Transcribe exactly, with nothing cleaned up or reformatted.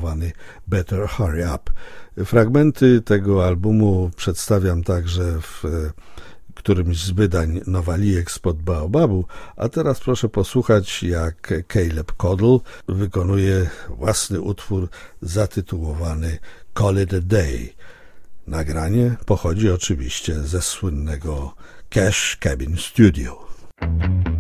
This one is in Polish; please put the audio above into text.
zatytułowany Better Hurry Up. Fragmenty tego albumu przedstawiam także w którymś z wydań Nowalijek spod Baobabu, a teraz proszę posłuchać, jak Caleb Caudle wykonuje własny utwór zatytułowany Call It a Day. Nagranie pochodzi oczywiście ze słynnego Cash Cabin Studio.